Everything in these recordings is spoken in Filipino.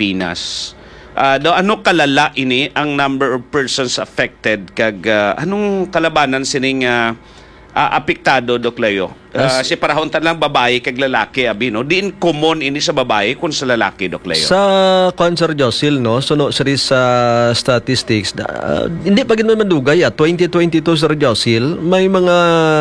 Pilipinas. Ano kalala ini ang number of persons affected kag anong kalabanan sining apektado, Dok Leo? Si parahon lang babae kag lalaki abi no. Diin common ini sa babae kun sa lalaki, Dok Leo. Sa Cancer Josil no, suno siri sa statistics hindi pa gid man mandugay 2022 Sir Josil may mga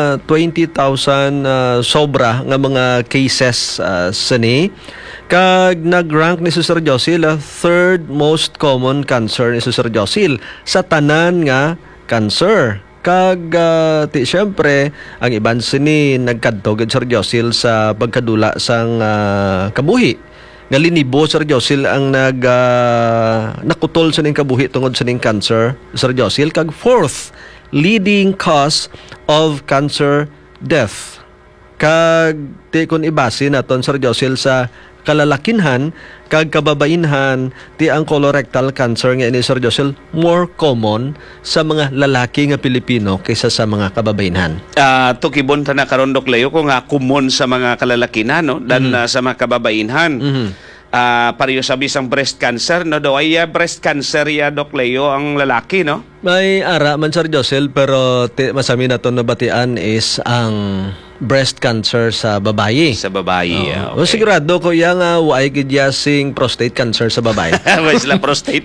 20,000 sobra nga mga cases sini. Kag nag-rank ni Sir Josil third most common cancer ni Sir Josil sa tanan nga cancer. Kag siyempre ang iban sini nagkadto gid Sir Josil sa pagkadula sang kabuhi. Nga linibo Sir Josil ang nakutol sa ning kabuhi tungod sa ning cancer Sir Josil, kag fourth leading cause of cancer death. Kag kun ibase naton Sir Josil sa kalalakinhan kag kababainhan, ti ang colorectal cancer nga ini Sir Josil more common sa mga lalaki nga Pilipino kaysa sa mga kababainhan. Tukibon ta na karon, Dok Leo, kung common sa mga kalalakinan no dan sa mga kababainhan. Pareho sabi sang breast cancer no daw ay breast cancer ya, Dok Leo, ang lalaki no. May ara man Sir Josil, pero masami naton nabatian is ang breast cancer sa babae. Sa babae. Okay. Sigurado ko yang waay gidyasing prostate cancer sa babae. Way sila prostate.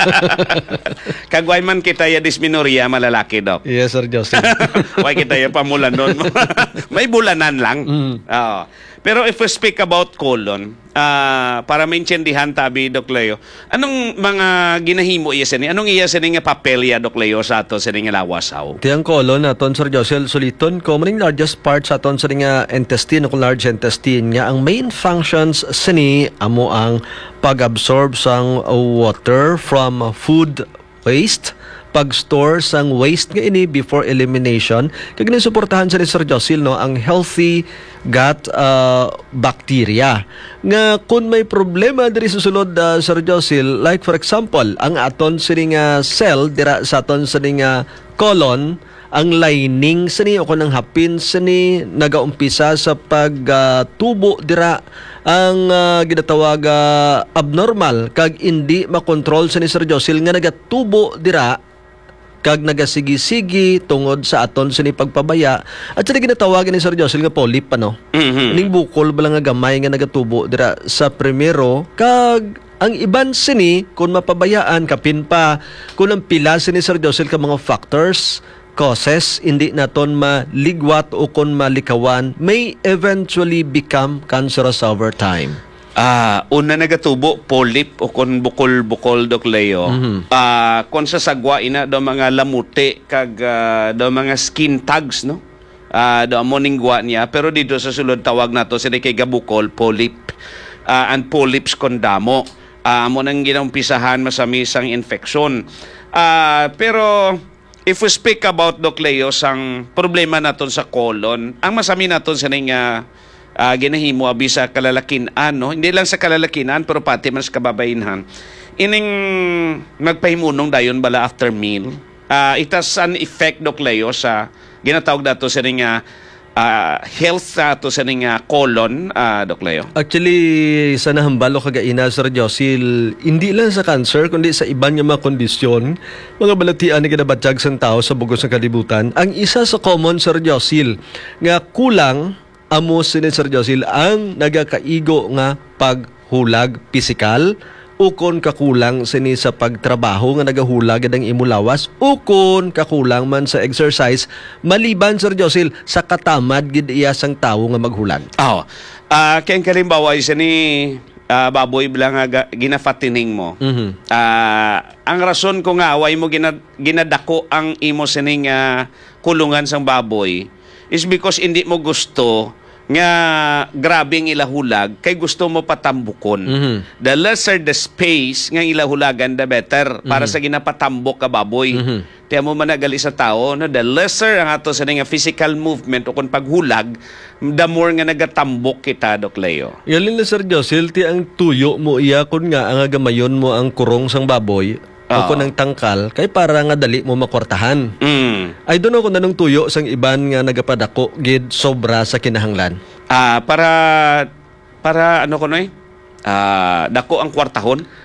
Kagway man kita ya dysmenorrhea malalaki, Dok. Yes, Sir Joseph. Way kita ya pamulan doon. May bulanan lang. Pero if we speak about colon, para maintindihan tabi, Dok Leo, anong mga ginahimo iya sini? Anong iya sini nga papel ya, Dok Leo, sa ato sini nga lawasaw? Tiyang colon naton Sir Joseph suliton ko maning largest part sa aton sini nga intestine o large intestine nga ang main functions sini amo ang pag-absorb sang water from food waste, pag-store sang waste nga ini before elimination, kag suportahan sa ni Sir Josil no ang healthy gut bacteria nga kun may problema diri sa sulod Sir Josil, like for example ang aton sini nga cell dira sa aton sini nga colon, ang lining sini o kunang hapin sini nagaumpisa sa pagtubo dira ang ginatawag abnormal kag hindi makontrol sa ni Sir Josil nga nagatubo dira kag nagasigi-sigi tungod sa aton sini pagpabaya at sa ginatawag ni Sir Josil nga polyp ning bukol bala nga gamay nga nagatubo dira sa primero, kag ang iban sini kung mapabayaan kapin pa kung ang pila sini Sir Josil ka mga factors causes hindi naton maligwat o kung malikawan may eventually become cancerous over time. Una nagatubo polyp o kon bukol-bukol, Dok Leo. Kon sa sagwa ina do mga lamute kag do mga skin tags no. Do moningwa niya, pero dito sa sulod tawag nato sila kay gabukol polyp. And polyps kondamo. Mo nang ginumpisahan masami sang infection. Pero if we speak about, Dok Leo, sang problema naton sa colon, ang masami naton sa ning ginahimo abi sa kalalakinan no, hindi lang sa kalalakinan pero pati man sa kababainhan ining magpahimunong dayon bala after meal. It has an effect, Dok Leo, sa ginatawag dato sa ning health to sa ning colon, Dok Leo. Actually sa nahambalo kagaina Sir Josil, hindi lang sa cancer kundi sa iban nga mga kondisyon, mga balatian nga ginabatyag sang tao sa bugos ng kalibutan. Ang isa sa common, Sir Josil, nga kulang amo sini Sir Josil ang nagakaigo nga paghulag pisikal, ukon kakulang sini sa pagtrabaho nga nagahulag ang imulawas, ukon kakulang man sa exercise, maliban Sir Josil sa katamad gid iya sang tawo nga maghulag. Kaya kalimbawa sini baboy bilang ginafatining mo. Ang rason ko nga away mo ginadako ang imo sining kulungan sang baboy is because hindi mo gusto nga grabing ilahulag kay gusto mo patambukon. The lesser the space nga ilahulagan, the better para sa ginapatambok ka baboy. Tiyan mo managali sa tao, no? The lesser ang ato sa nga physical movement o kung paghulag, the more nga nagatambok kita, Dok Leo. Yalin na Sir Josil, ti ang tuyo mo iya kun nga ang gamayon mo ang kurong sang baboy o kung ang tangkal, kay para nga dali mo makwartahan. I don't know kung anong tuyo sang iban nga nagapadako gid sobra sa kinahanglan. Para ano ko noy? Dako ang kwartahon.